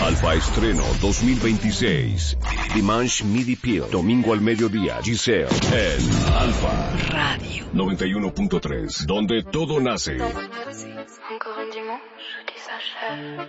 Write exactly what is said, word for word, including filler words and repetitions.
Alfa Estreno dos mil veintiséis. Dimanche Midi Pio. Domingo al mediodía. Giselle. En Alfa Radio noventa y uno punto tres. Donde todo nace. Encore un dimanche qui s'achève.